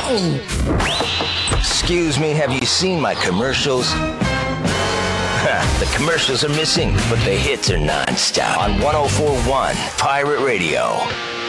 Excuse me, have you seen my commercials? The commercials are missing, but the hits are non-stop on 104.1 Pirate Radio.